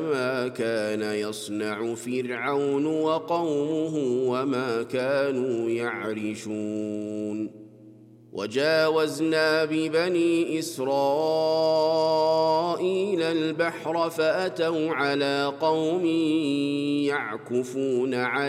ما كان يصنع فرعون وقومه وما كانوا يعرشون. وجاوزنا ببني إسرائيل البحر فأتوا على قوم يعكفون على